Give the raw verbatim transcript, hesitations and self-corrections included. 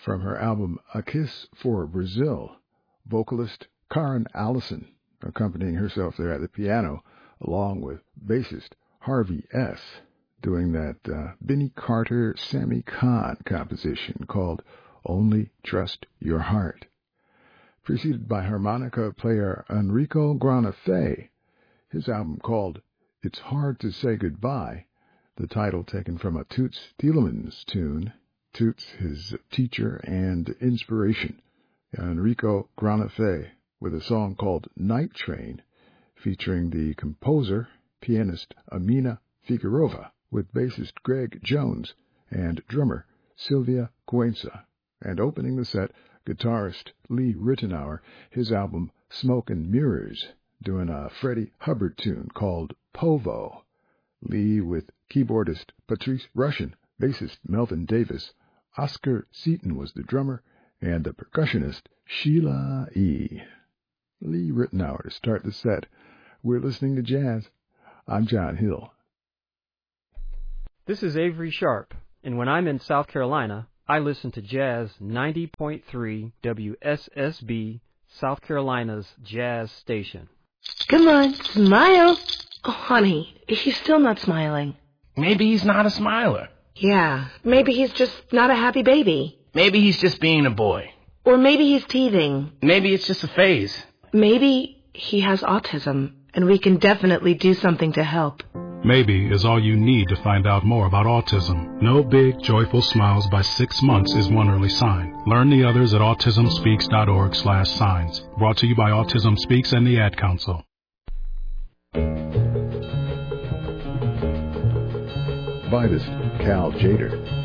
From her album A Kiss for Brazil, vocalist Karen Allison accompanying herself there at the piano, along with bassist Harvey S., doing that uh, Benny Carter, Sammy Kahn composition called Only Trust Your Heart. Preceded by harmonica player Enrico Granafé, his album called It's Hard to Say Goodbye, the title taken from a Toots Thielemans tune, Toots his teacher and inspiration. Enrico Granafé with a song called Night Train, featuring the composer, pianist Amina Figueroa, with bassist Greg Jones and drummer Sylvia Cuenca, and opening the set, guitarist Lee Ritenour, his album Smoke and Mirrors, doing a Freddie Hubbard tune called Povo. Lee with keyboardist Patrice Rushen, bassist Melvin Davis, Oscar Seaton was the drummer, and the percussionist Sheila E. Lee Ritenour to start the set. We're listening to jazz. I'm John Hill. This is Avery Sharp, and when I'm in South Carolina, I listen to Jazz ninety point three W S S B, South Carolina's jazz station. Come on, smile. Oh, honey, he's still not smiling. Maybe he's not a smiler. Yeah, maybe he's just not a happy baby. Maybe he's just being a boy. Or maybe he's teething. Maybe it's just a phase. Maybe he has autism, and we can definitely do something to help. Maybe is all you need to find out more about autism. No big, joyful smiles by six months is one early sign. Learn the others at autismspeaks.org slash signs. Brought to you by Autism Speaks and the Ad Council. Vivist Cal Jader.